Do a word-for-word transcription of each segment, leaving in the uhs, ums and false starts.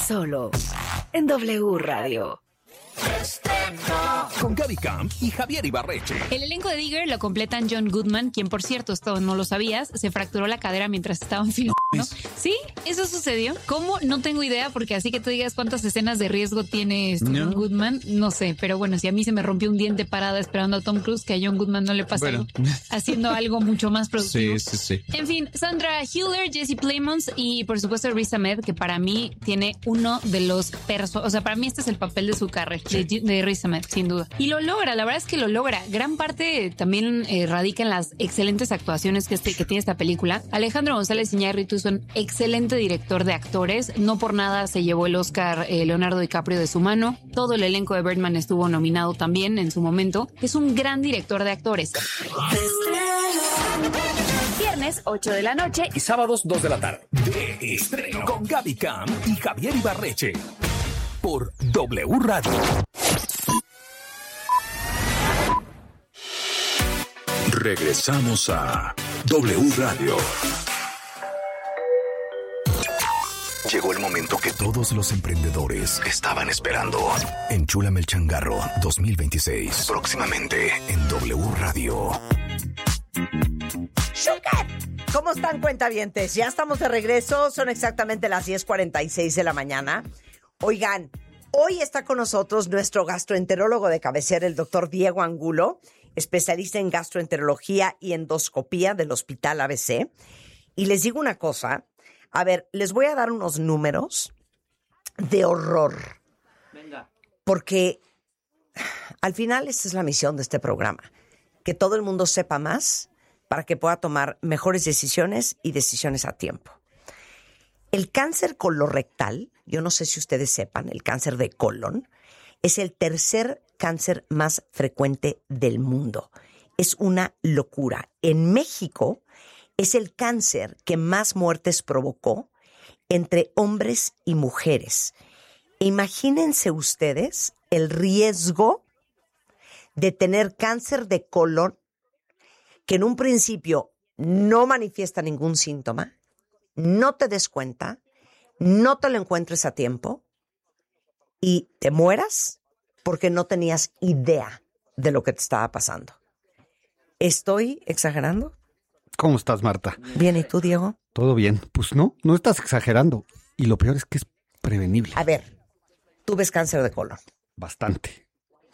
Solo en W Radio. Con Gaby Camp y Javier Ibarreche. El elenco de Digger lo completan John Goodman, quien, por cierto, esto no lo sabías, se fracturó la cadera mientras estaban filmando. Sí, eso sucedió. ¿Cómo? No tengo idea, porque así que tú digas cuántas escenas de riesgo tiene este no. John Goodman, no sé. Pero bueno, si a mí se me rompió un diente parada esperando a Tom Cruise, que a John Goodman no le pasa Bueno. algo, haciendo algo mucho más productivo. Sí, sí, sí. En fin, Sandra Hüller, Jesse Plemons y, por supuesto, Riz Ahmed, que para mí tiene uno de los persos. O sea, para mí este es el papel de su carrera, de, de Riz Ahmed, sin duda. Y lo logra, la verdad es que lo logra. Gran parte también eh, radica en las excelentes actuaciones que, este, que tiene esta película. Alejandro González Iñárritu es un excelente director de actores. No por nada se llevó el Oscar eh, Leonardo DiCaprio de su mano. Todo el elenco de Birdman estuvo nominado también en su momento. Es un gran director de actores. Viernes, ocho de la noche. Y sábados, dos de la tarde. De estreno. Con Gaby Camp y Javier Ibarreche. Por W Radio. Regresamos a W Radio. Llegó el momento que todos los emprendedores estaban esperando. Enchúlame el changarro dos mil veintiséis. Próximamente en W Radio. ¡Shúcar! ¿Cómo están, cuentavientes? Ya estamos de regreso. Son exactamente las diez cuarenta y seis de la mañana. Oigan, hoy está con nosotros nuestro gastroenterólogo de cabecera, el doctor Diego Angulo, especialista en gastroenterología y endoscopía del Hospital A B C. Y les digo una cosa. A ver, les voy a dar unos números de horror. Venga. Porque al final esta es la misión de este programa. Que todo el mundo sepa más para que pueda tomar mejores decisiones y decisiones a tiempo. El cáncer colorectal, yo no sé si ustedes sepan, el cáncer de colon, es el tercer cáncer más frecuente del mundo. Es una locura. En México es el cáncer que más muertes provocó entre hombres y mujeres. Imagínense ustedes el riesgo de tener cáncer de colon que en un principio no manifiesta ningún síntoma, no te des cuenta, no te lo encuentres a tiempo y te mueras porque no tenías idea de lo que te estaba pasando. ¿Estoy exagerando? ¿Cómo estás, Marta? Bien, ¿y tú, Diego? Todo bien. Pues no, no estás exagerando. Y lo peor es que es prevenible. A ver, tú ves cáncer de colon. Bastante.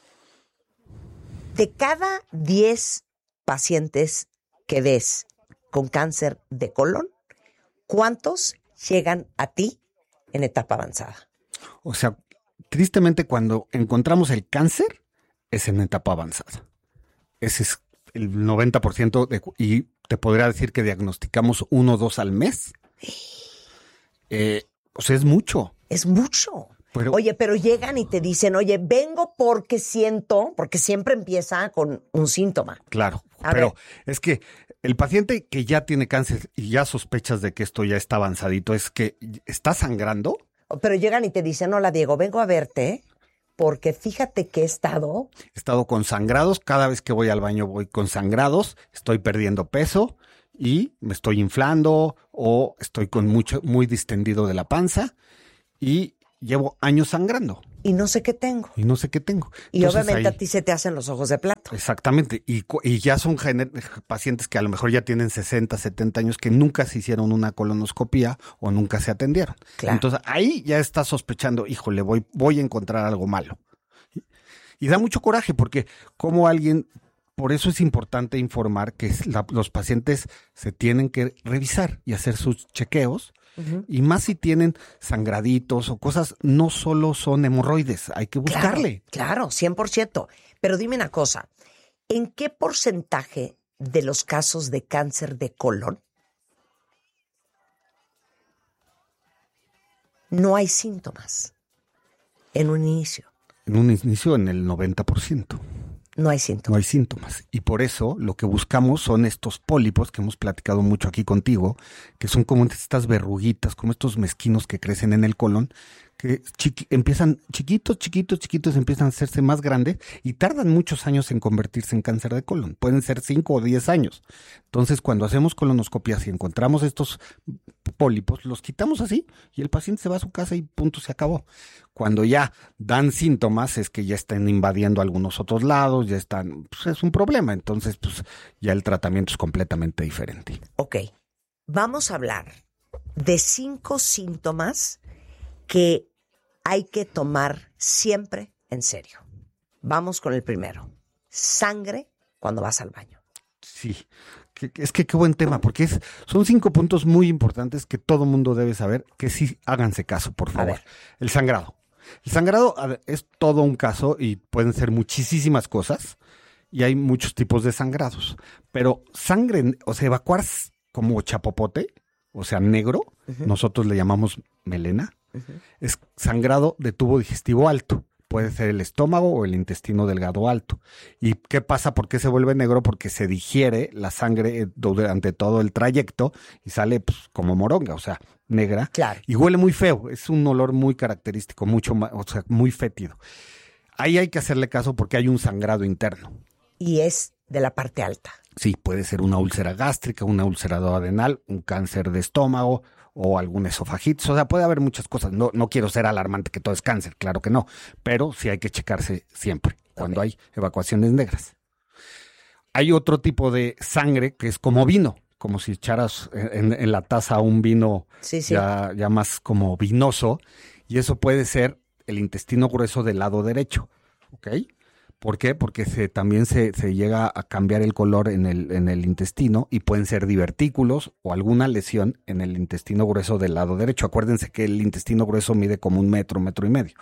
De cada diez pacientes que ves con cáncer de colon, ¿cuántos llegan a ti en etapa avanzada? O sea, tristemente cuando encontramos el cáncer es en etapa avanzada. Ese es el noventa por ciento de, y te podría decir que diagnosticamos uno o dos al mes. Eh, o sea, es mucho. Es mucho. Pero, oye, pero llegan y te dicen, oye, vengo porque siento, porque siempre empieza con un síntoma. Claro, A pero ver. es que el paciente que ya tiene cáncer y ya sospechas de que esto ya está avanzadito, es que está sangrando. Pero llegan y te dicen, hola, Diego, vengo a verte porque fíjate que he estado... He estado con sangrados, cada vez que voy al baño voy con sangrados, estoy perdiendo peso y me estoy inflando o estoy con mucho, muy distendido de la panza y llevo años sangrando. Y no sé qué tengo. Y no sé qué tengo. Y Entonces, obviamente ahí, a ti se te hacen los ojos de plato. Exactamente. Y, y ya son gener- pacientes que a lo mejor ya tienen sesenta, setenta años que nunca se hicieron una colonoscopía o nunca se atendieron. Claro. Entonces ahí ya estás sospechando, híjole, voy, voy a encontrar algo malo. Y, y da mucho coraje porque como alguien, por eso es importante informar que la, los pacientes se tienen que revisar y hacer sus chequeos. Uh-huh. Y más si tienen sangraditos o cosas, no solo son hemorroides, hay que buscarle. Claro, claro, cien por ciento. Pero dime una cosa, ¿en qué porcentaje de los casos de cáncer de colon no hay síntomas en un inicio? En un inicio en el noventa por ciento. No hay síntomas. No hay síntomas. Y por eso lo que buscamos son estos pólipos que hemos platicado mucho aquí contigo, que son como estas verruguitas, como estos mezquinos que crecen en el colon, que chiqui- empiezan chiquitos, chiquitos, chiquitos, empiezan a hacerse más grandes y tardan muchos años en convertirse en cáncer de colon. Pueden ser cinco o diez años. Entonces, cuando hacemos colonoscopias y encontramos estos pólipos, los quitamos así y el paciente se va a su casa y punto, se acabó. Cuando ya dan síntomas es que ya están invadiendo algunos otros lados, ya están, pues es un problema. Entonces, pues ya el tratamiento es completamente diferente. Ok, vamos a hablar de cinco síntomas que hay que tomar siempre en serio. Vamos con el primero. Sangre cuando vas al baño. Sí, que- que- es que qué buen tema, porque es, son cinco puntos muy importantes que todo mundo debe saber, que sí háganse caso, por favor. ver. El sangrado. El sangrado a ver, es todo un caso y pueden ser muchísimas cosas y hay muchos tipos de sangrados, pero sangre, o sea, evacuar s- como chapopote, o sea, negro, nosotros le llamamos melena, es sangrado de tubo digestivo alto. Puede ser el estómago o el intestino delgado alto. ¿Y qué pasa? ¿Por qué se vuelve negro? Porque se digiere la sangre eh, durante todo el trayecto y sale pues, como moronga, o sea, negra. Claro. Y huele muy feo. Es un olor muy característico, mucho más, o sea, muy fétido. Ahí hay que hacerle caso porque hay un sangrado interno. Y es de la parte alta. Sí, puede ser una úlcera gástrica, una úlcera adenal, un cáncer de estómago o algún esofagitis. O sea, puede haber muchas cosas. No, no quiero ser alarmante que todo es cáncer, claro que no. Pero sí hay que checarse siempre cuando Ok. hay evacuaciones negras. Hay otro tipo de sangre que es como vino, como si echaras en, en la taza un vino Sí, sí. Ya, ya más como vinoso. Y eso puede ser el intestino grueso del lado derecho. ¿Ok? ¿Por qué? Porque se, también se, se llega a cambiar el color en el, en el intestino y pueden ser divertículos o alguna lesión en el intestino grueso del lado derecho. Acuérdense que el intestino grueso mide como un metro, metro y medio.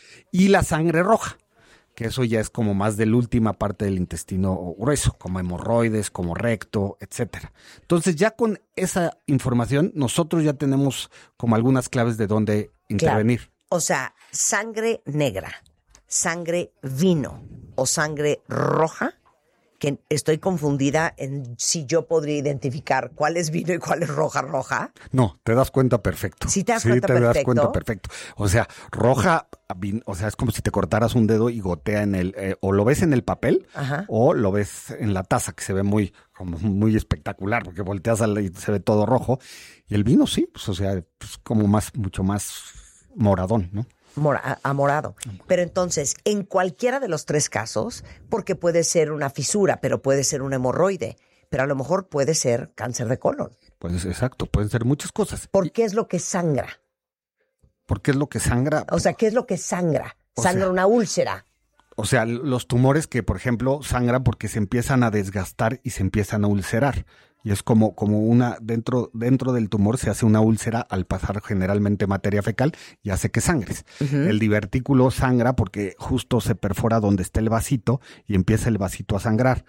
Y la sangre roja, que eso ya es como más de la última parte del intestino grueso, como hemorroides, como recto, etcétera. Entonces ya con esa información nosotros ya tenemos como algunas claves de dónde intervenir. O sea, sangre negra, sangre vino o sangre roja, que estoy confundida en si yo podría identificar cuál es vino y cuál es roja roja. No, te das cuenta perfecto. Sí te das sí, cuenta te das perfecto. cuenta perfecto. O sea, roja, vin- o sea, es como si te cortaras un dedo y gotea en el, eh, o lo ves en el papel, Ajá. o lo ves en la taza, que se ve muy, como muy espectacular, porque volteas al- y se ve todo rojo. Y el vino sí, pues, o sea, pues como más, mucho más moradón, ¿no? Mora- a morado. Pero entonces, en cualquiera de los tres casos, porque puede ser una fisura, pero puede ser un hemorroide, pero a lo mejor puede ser cáncer de colon. Pues exacto, pueden ser muchas cosas. ¿Por qué es lo que sangra? ¿Por qué es lo que sangra? O sea, ¿qué es lo que sangra? O Sangra sea- una úlcera. O sea, los tumores que, por ejemplo, sangran porque se empiezan a desgastar y se empiezan a ulcerar. Y es como, como una, dentro, dentro del tumor se hace una úlcera al pasar generalmente materia fecal y hace que sangres. El divertículo sangra porque justo se perfora donde está el vasito y empieza el vasito a sangrar.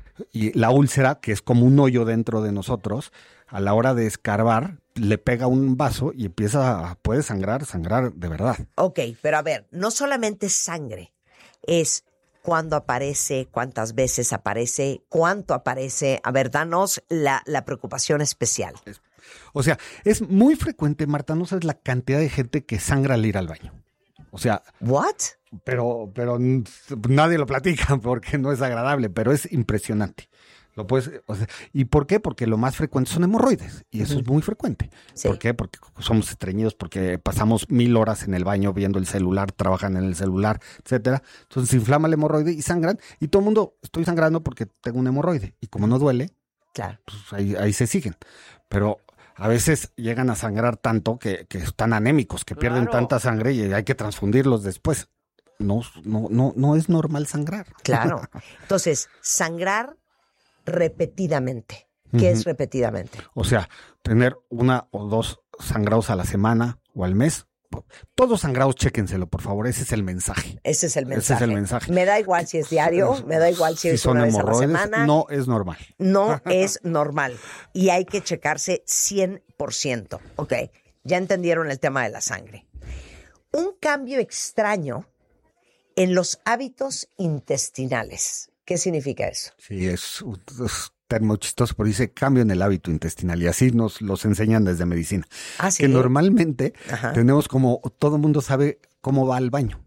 Y la úlcera, que es como un hoyo dentro de nosotros, a la hora de escarbar, le pega un vaso y empieza a, puede sangrar, sangrar de verdad. Ok, pero a ver, no solamente sangre, es cuándo aparece, cuántas veces aparece, cuánto aparece. A ver, danos la, la preocupación especial. O sea, es muy frecuente, Marta, no sabes la cantidad de gente que sangra al ir al baño. O sea, ¿What? pero, pero n- nadie lo platica porque no es agradable, pero es impresionante. Lo puedes, o sea, ¿y por qué? Porque lo más frecuente son hemorroides y eso es muy frecuente. Sí. ¿Por qué? Porque somos estreñidos, porque pasamos mil horas en el baño viendo el celular, trabajan en el celular, etcétera. Entonces se inflama el hemorroide y sangran y todo el mundo, estoy sangrando porque tengo un hemorroide y como no duele, Claro. pues ahí, ahí se siguen. Pero a veces llegan a sangrar tanto que, que están anémicos, que pierden Claro. tanta sangre y hay que transfundirlos después. No, no, no, no es normal sangrar. Claro. Entonces, sangrar repetidamente. ¿Qué es Ujú. repetidamente? O sea, tener una o dos sangrados a la semana o al mes. Todos sangrados, chéquenselo, por favor. Ese es el mensaje. Ese es el Ese mensaje. es el mensaje. Me da igual si es diario, me da igual si, Si es son una vez a la hemorroides, semana. no es normal. No es normal. Y hay que checarse cien por ciento. Ok, ya entendieron el tema de la sangre. Un cambio extraño en los hábitos intestinales. ¿Qué significa eso? Sí, es, es término chistoso, pero dice cambio en el hábito intestinal y así nos los enseñan desde medicina. ¿Ah, sí? Que normalmente Ajá. tenemos como, todo el mundo sabe cómo va al baño,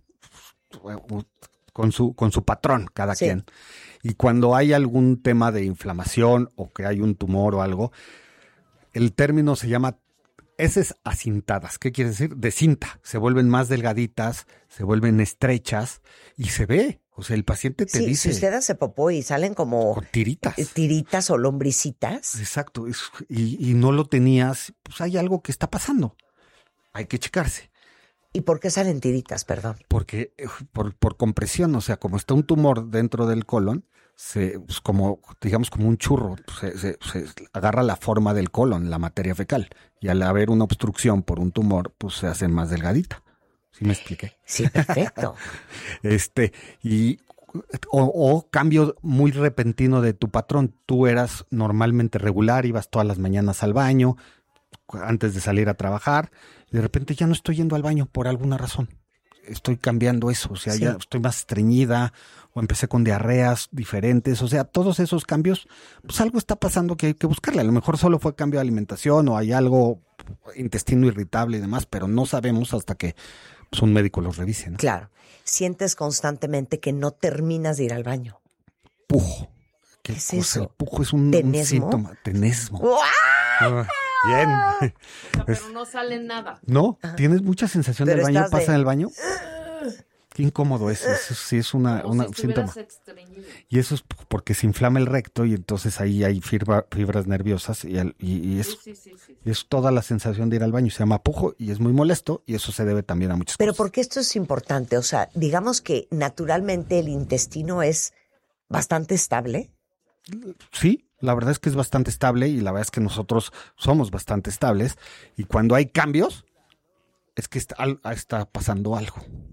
con su, con su patrón cada Sí. quien. Y cuando hay algún tema de inflamación o que hay un tumor o algo, el término se llama heces acintadas. ¿Qué quiere decir? De cinta. Se vuelven más delgaditas, se vuelven estrechas y se ve. O sea, el paciente te Sí, dice... si usted hace popó y salen como con tiritas. tiritas o lombricitas. Exacto. Es- y, y no lo tenías, pues hay algo que está pasando. Hay que checarse. ¿Y por qué salen tiritas, perdón? Porque eh, por, por compresión, o sea, como está un tumor dentro del colon, se, pues como, digamos, como un churro, se, se- se agarra la forma del colon, la materia fecal. Y al haber una obstrucción por un tumor, pues se hace más delgadita. ¿Sí me expliqué? Sí, perfecto. Este, y o, o cambio muy repentino de tu patrón. Tú eras normalmente regular, ibas todas las mañanas al baño, antes de salir a trabajar, y de repente ya no estoy yendo al baño por alguna razón. Estoy cambiando eso, o sea, Sí. ya estoy más estreñida, o empecé con diarreas diferentes, o sea, todos esos cambios, pues algo está pasando que hay que buscarle. A lo mejor solo fue cambio de alimentación o hay algo, intestino irritable y demás, pero no sabemos hasta que pues, un médico los revise, ¿no? Claro. Sientes constantemente que no terminas de ir al baño. Pujo. ¿Qué, ¿Qué es cosa? eso? El pujo es un, un ¿Tenesmo? síntoma. Tenesmo. ¡Guau! Ah, bien. Pero no sale nada. ¿No? ¿Tienes mucha sensación Pero del baño? estás de- ¿Pasa en el baño? Qué incómodo es. Eso sí es una, Como una si síntoma. estuvieras estreñido. Y eso es porque se inflama el recto y entonces ahí hay fibra- fibras nerviosas y, al- y, y es, Sí, sí, sí, sí. y es toda la sensación de ir al baño. Se llama pujo y es muy molesto y eso se debe también a muchas Pero cosas. ¿por qué esto es importante? O sea, digamos que naturalmente el intestino es bastante estable. Sí, la verdad es que es bastante estable y la verdad es que nosotros somos bastante estables y cuando hay cambios es que está, al- está pasando algo.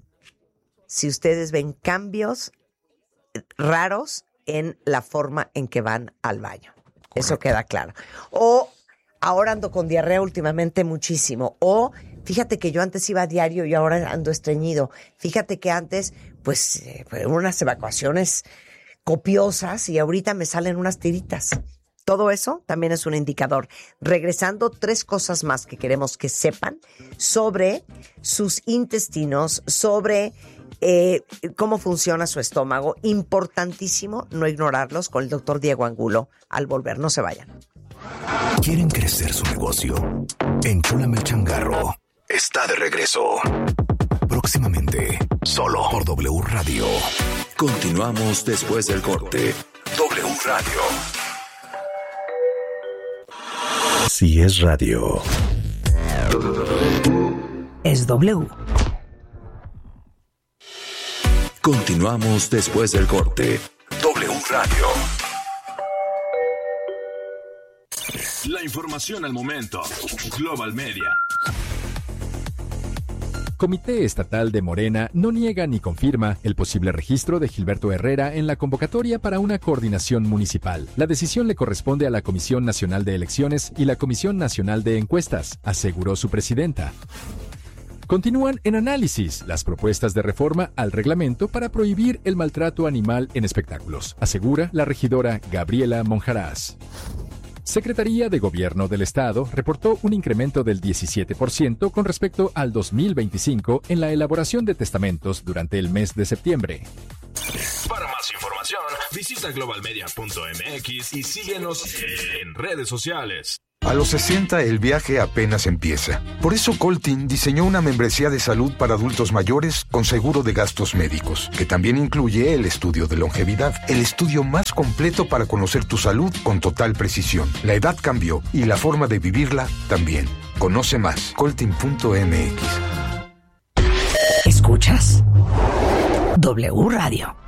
Si ustedes ven cambios raros en la forma en que van al baño. Eso queda claro. O ahora ando con diarrea últimamente muchísimo. O fíjate que yo antes iba a diario y ahora ando estreñido. Fíjate que antes, pues, eh, fueron unas evacuaciones copiosas y ahorita me salen unas tiritas. Todo eso también es un indicador. Regresando, tres cosas más que queremos que sepan sobre sus intestinos, sobre eh, cómo funciona su estómago. Importantísimo no ignorarlos con el doctor Diego Angulo. Al volver, no se vayan. ¿Quieren crecer su negocio? Enchúlame el changarro. Está de regreso. Próximamente, solo por W Radio. Continuamos después del corte. W Radio. Si es radio. Es W. Continuamos después del corte. W Radio. La información al momento. Global Media. Comité Estatal de Morena no niega ni confirma el posible registro de Gilberto Herrera en la convocatoria para una coordinación municipal. La decisión le corresponde a la Comisión Nacional de Elecciones y la Comisión Nacional de Encuestas, aseguró su presidenta. Continúan en análisis las propuestas de reforma al reglamento para prohibir el maltrato animal en espectáculos, asegura la regidora Gabriela Monjarás. Secretaría de Gobierno del Estado reportó un incremento del diecisiete por ciento con respecto al dos mil veinticinco en la elaboración de testamentos durante el mes de septiembre. Para más información, visita global media punto m x y síguenos en redes sociales. A los sesenta el viaje apenas empieza. Por eso Coltin diseñó una membresía de salud para adultos mayores con seguro de gastos médicos, que también incluye el estudio de longevidad, el estudio más completo para conocer tu salud con total precisión. La edad cambió y la forma de vivirla también. Conoce más, coltin punto m x. ¿Escuchas? W Radio.